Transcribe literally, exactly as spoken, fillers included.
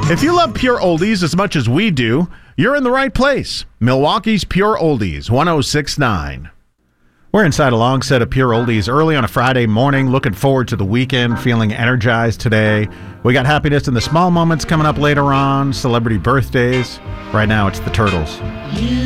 If you love pure oldies as much as we do, you're in the right place. Milwaukee's Pure Oldies, one oh six point nine. We're inside a long set of Pure Oldies early on a Friday morning, looking forward to the weekend, feeling energized today. We got happiness in the small moments coming up later on, celebrity birthdays. Right now, it's the Turtles. You